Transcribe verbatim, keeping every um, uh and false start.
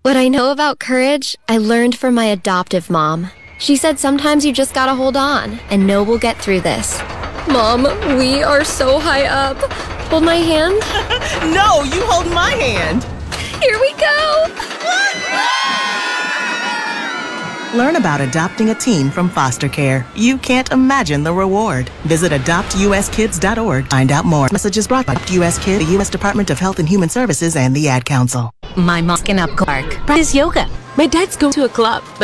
What I know about courage, I learned from my adoptive mom. She said sometimes you just gotta hold on and know we'll get through this. Mom, we are so high up. Hold my hand. No, you hold my hand. Here we go. Learn about adopting a teen from foster care. You can't imagine the reward. Visit adopt u s kids dot org. Find out more. Message is brought by U S Kids, the U S Department of Health and Human Services, and the Ad Council. My mom's getting up Clark. Practice yoga. My dad's going to a club, but